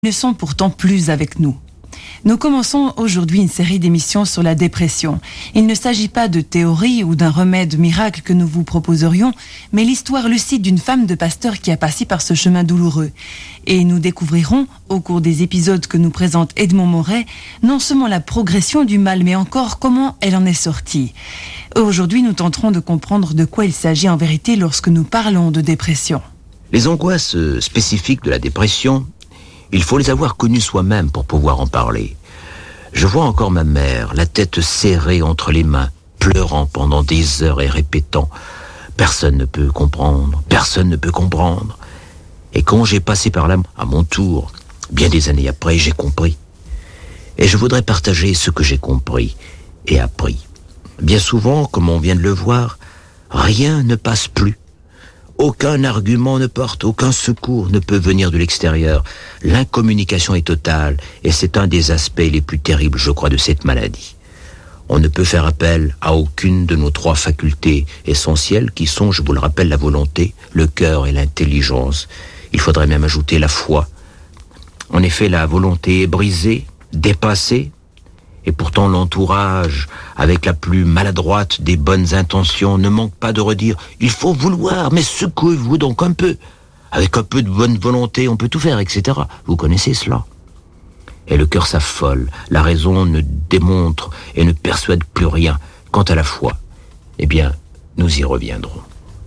ne sont pourtant plus avec nous. Nous commençons aujourd'hui une série d'émissions sur la dépression. Il ne s'agit pas de théorie ou d'un remède miracle que nous vous proposerions, mais l'histoire lucide d'une femme de pasteur qui a passé par ce chemin douloureux. Et nous découvrirons, au cours des épisodes que nous présente Edmond Moret, non seulement la progression du mal, mais encore comment elle en est sortie. Aujourd'hui, nous tenterons de comprendre de quoi il s'agit en vérité lorsque nous parlons de dépression. Les angoisses spécifiques de la dépression, il faut les avoir connues soi-même pour pouvoir en parler. Je vois encore ma mère, la tête serrée entre les mains, pleurant pendant des heures et répétant « Personne ne peut comprendre, personne ne peut comprendre ». Et quand j'ai passé par là, à mon tour, bien des années après, j'ai compris. Et je voudrais partager ce que j'ai compris et appris. Bien souvent, comme on vient de le voir, rien ne passe plus. Aucun argument ne porte, aucun secours ne peut venir de l'extérieur. L'incommunication est totale et c'est un des aspects les plus terribles, je crois, de cette maladie. On ne peut faire appel à aucune de nos trois facultés essentielles qui sont, je vous le rappelle, la volonté, le cœur et l'intelligence. Il faudrait même ajouter la foi. En effet, la volonté est brisée, dépassée, et pourtant l'entourage, avec la plus maladroite des bonnes intentions, ne manque pas de redire « Il faut vouloir, mais secouez-vous donc un peu. Avec un peu de bonne volonté, on peut tout faire, etc. » Vous connaissez cela. Et le cœur s'affole, la raison ne démontre et ne persuade plus rien. Quant à la foi, eh bien, nous y reviendrons.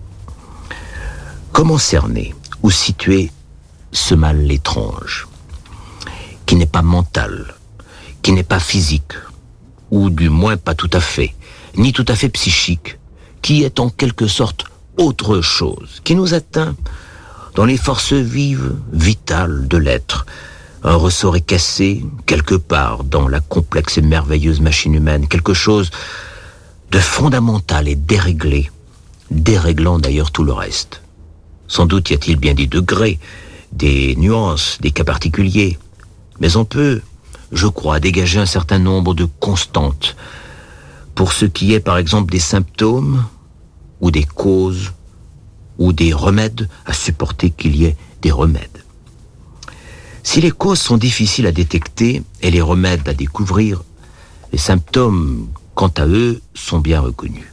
Comment cerner ou situer ce mal étrange, qui n'est pas mental, qui n'est pas physique, ou du moins pas tout à fait, ni tout à fait psychique, qui est en quelque sorte autre chose, qui nous atteint dans les forces vives, vitales de l'être. Un ressort est cassé quelque part dans la complexe et merveilleuse machine humaine, quelque chose de fondamental et déréglé, déréglant d'ailleurs tout le reste. Sans doute y a-t-il bien des degrés, des nuances, des cas particuliers, mais on peut, je crois, dégager un certain nombre de constantes pour ce qui est, par exemple, des symptômes ou des causes ou des remèdes, à supporter qu'il y ait des remèdes. Si les causes sont difficiles à détecter et les remèdes à découvrir, les symptômes, quant à eux, sont bien reconnus.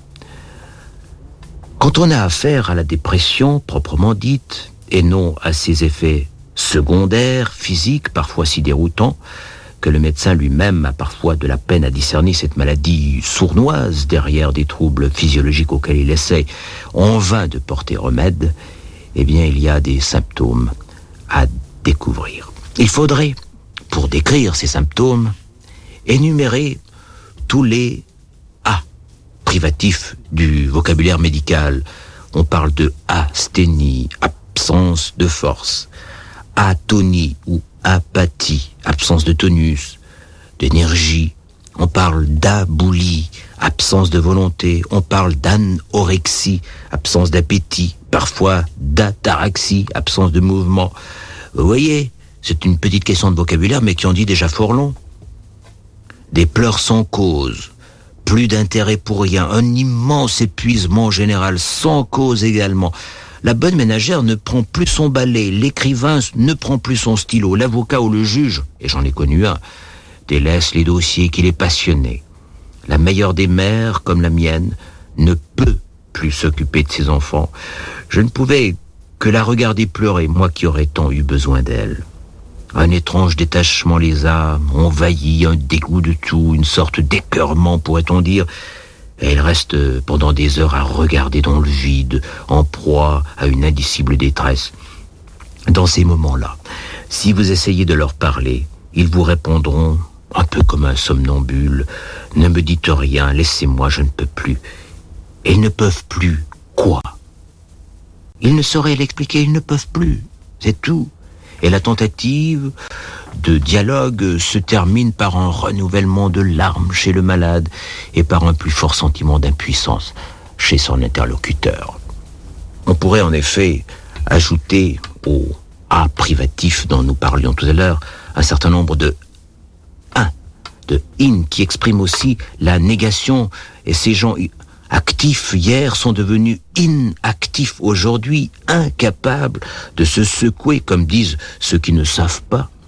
Quand on a affaire à la dépression proprement dite, et non à ses effets secondaires, physiques, parfois si déroutants, que le médecin lui-même a parfois de la peine à discerner cette maladie sournoise derrière des troubles physiologiques auxquels il essaie en vain de porter remède, eh bien il y a des symptômes à découvrir. Il faudrait, pour décrire ces symptômes, énumérer tous les A privatifs du vocabulaire médical. On parle de asthénie, absence de force, atonie ou apathie, absence de tonus, d'énergie. On parle d'aboulie, absence de volonté. On parle d'anorexie, absence d'appétit. Parfois d'ataraxie, absence de mouvement. Vous voyez, c'est une petite question de vocabulaire, mais qui en dit déjà fort long. Des pleurs sans cause, plus d'intérêt pour rien, un immense épuisement général, sans cause également. La bonne ménagère ne prend plus son balai, l'écrivain ne prend plus son stylo, l'avocat ou le juge, et j'en ai connu un, délaisse les dossiers qui les passionnaient. La meilleure des mères, comme la mienne, ne peut plus s'occuper de ses enfants. Je ne pouvais que la regarder pleurer, moi qui aurais tant eu besoin d'elle. Un étrange détachement les a envahis, un dégoût de tout, une sorte d'écœurement, pourrait-on dire. Et elle reste pendant des heures à regarder dans le vide, en proie à une indicible détresse. Dans ces moments-là, si vous essayez de leur parler, ils vous répondront, un peu comme un somnambule, « Ne me dites rien, laissez-moi, je ne peux plus. » Et ils ne peuvent plus quoi? Ils ne sauraient l'expliquer, ils ne peuvent plus, c'est tout. Et la tentative de dialogue se termine par un renouvellement de larmes chez le malade et par un plus fort sentiment d'impuissance chez son interlocuteur. On pourrait en effet ajouter au A privatif dont nous parlions tout à l'heure un certain nombre de in qui expriment aussi la négation, et ces gens actifs hier sont devenus inactifs aujourd'hui, incapables de se secouer, comme disent ceux qui ne savent pas.